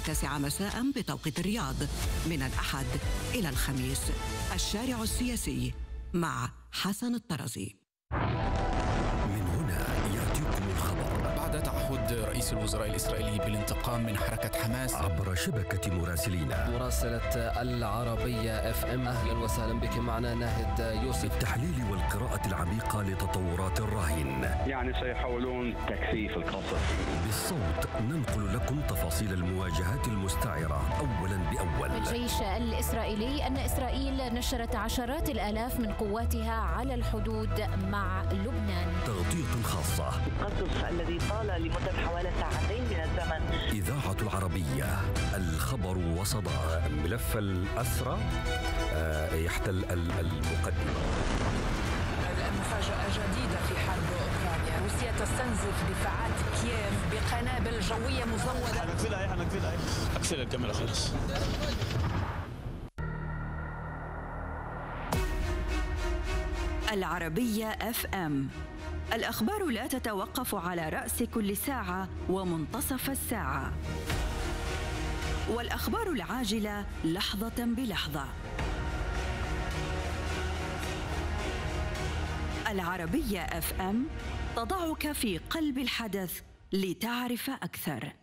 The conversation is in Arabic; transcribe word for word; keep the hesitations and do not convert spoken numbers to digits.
التاسعة مساء بتوقيت الرياض، من الأحد إلى الخميس. الشارع السياسي مع حسن الطرزي. من هنا يأتيكم الخبر. بعد تعهد رئيس الوزراء الإسرائيلي بالانتقام من حركة حماس عبر شبكة مراسلينا مراسلة العربية اف ام. أهلا وسهلا بك، معنا ناهد يوسف. التحليل والقراءة العميقة لتطورات الرهين، يعني سيحاولون تكثيف القصف. بالصوت ننقل لكم تفاصيل المواجهات المستعرة أولا بأول. الجيش الإسرائيلي أن إسرائيل نشرت عشرات الآلاف من قواتها على الحدود مع لبنان. تغطية خاصة. القصف الذي طال لمدة حوالي ساعتين من الزمن. إذاعة العربية، الخبر وصدى. ملف الأسرى يحتل المقدمة. مفاجأة جديدة في حرب أوكرانيا. روسيا تستنزف دفاعات كييف بقنابل جوية مزودة. حنقفلها حنقفلها أقفل الكاميرا خلاص. العربية اف ام، الأخبار لا تتوقف على رأس كل ساعة ومنتصف الساعة، والأخبار العاجلة لحظة بلحظة. العربية اف ام تضعك في قلب الحدث لتعرف أكثر.